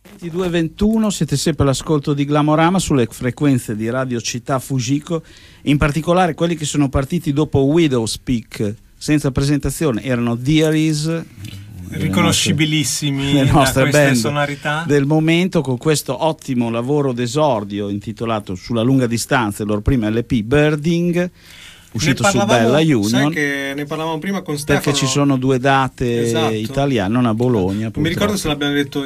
22:21, siete sempre all'ascolto di Glamorama sulle frequenze di Radio Città Fujiko, in particolare quelli che sono partiti dopo Widow's Peak senza presentazione erano Theories, riconoscibilissimi le nostre da queste band sonorità del momento, con questo ottimo lavoro d'esordio intitolato Sulla lunga distanza, il loro primo LP Birding, uscito su Bella Union. Sai che ne parlavamo prima con Stefano, perché ci sono due date esatto, italiane, non a Bologna. Non mi ricordo se l'abbiamo detto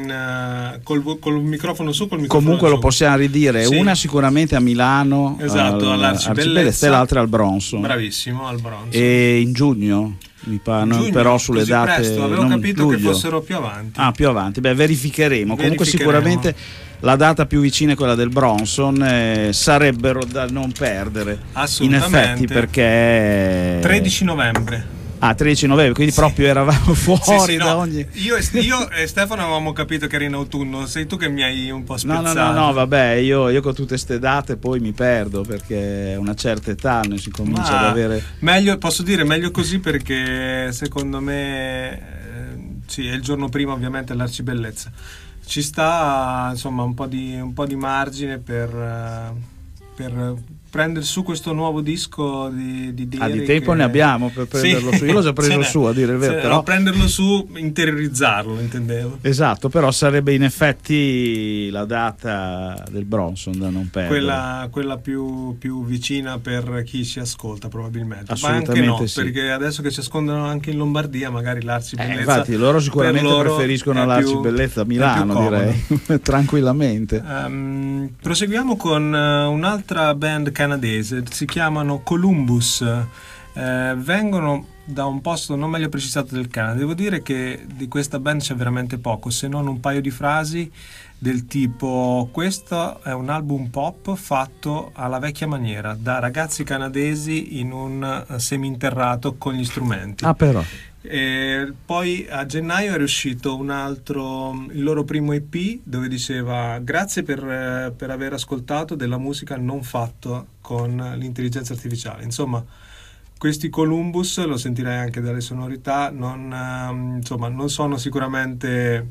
col microfono su, col microfono comunque su. lo possiamo ridire, sì. Una sicuramente a Milano, esatto, all'Arcibellezza, e l'altra al Bronson. Bravissimo, al Bronson. E in giugno mi pare, però sulle date presto, avevo capito luglio. Che fossero più avanti. Più avanti, verificheremo. Comunque sicuramente la data più vicina è quella del Bronson, sarebbero da non perdere in effetti, perché 13 novembre. 13 novembre, quindi proprio eravamo fuori da ogni... Io e Stefano avevamo capito che era in autunno, sei tu che mi hai un po' spezzato. No, vabbè, io con tutte ste date poi mi perdo, perché a una certa età ne si comincia ad avere... Meglio, posso dire, meglio così, perché secondo me sì, è il giorno prima ovviamente l'Arcibellezza. Ci sta insomma un po' di margine per prendere su questo nuovo disco di di tempo ne abbiamo per prenderlo su. Io l'ho già preso su, a dire il vero, però prenderlo su, interiorizzarlo, intendevo. Esatto, però sarebbe in effetti la data del Bronson da non perdere, quella più vicina per chi ci ascolta, probabilmente. Assolutamente, ma anche no, sì. Perché adesso che ci ascoltano anche in Lombardia, magari l'Arcibellezza, infatti loro sicuramente preferiscono l'Arcibellezza a Milano, direi tranquillamente. Proseguiamo con un'altra band canadese, si chiamano Columbus, vengono da un posto non meglio precisato del Canada. Devo dire che di questa band c'è veramente poco, se non un paio di frasi del tipo: questo è un album pop fatto alla vecchia maniera, da ragazzi canadesi in un seminterrato con gli strumenti. Però poi a gennaio è uscito il loro primo EP, dove diceva: grazie per aver ascoltato della musica non fatta con l'intelligenza artificiale. Insomma, questi Columbus, lo sentirei anche dalle sonorità, non sono sicuramente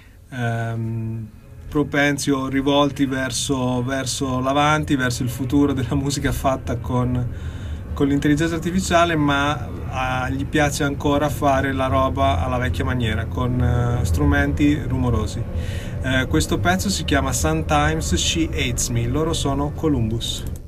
propensi o rivolti verso l'avanti, verso il futuro della musica fatta con l'intelligenza artificiale, ma gli piace ancora fare la roba alla vecchia maniera, con strumenti rumorosi. Questo pezzo si chiama Sometimes She Hates Me, loro sono Columbus.